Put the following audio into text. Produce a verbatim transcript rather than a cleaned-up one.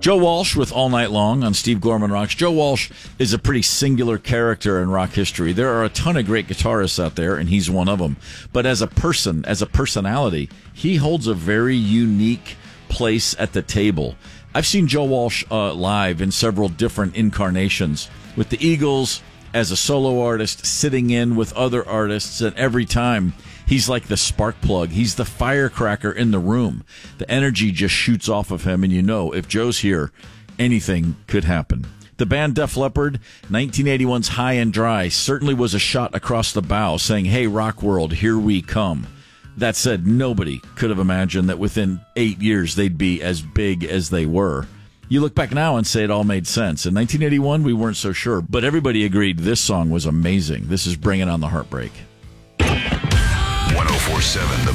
Joe Walsh with All Night Long on Steve Gorman Rocks. Joe Walsh is a pretty singular character in rock history. There are a ton of great guitarists out there, and he's one of them. But as a person, as a personality, he holds a very unique place at the table. I've seen Joe Walsh uh, live in several different incarnations with the Eagles, as a solo artist, sitting in with other artists, and every time he's like the spark plug. He's the firecracker in the room. The energy just shoots off of him, and you know, if Joe's here, anything could happen. The band Def Leppard, nineteen eighty-one's High and Dry, certainly was a shot across the bow saying, hey, rock world, here we come. That said, nobody could have imagined that within eight years they'd be as big as they were. You look back now and say it all made sense. In nineteen eighty-one, we weren't so sure, but everybody agreed this song was amazing. This is Bringing on the Heartbreak. one oh four point seven The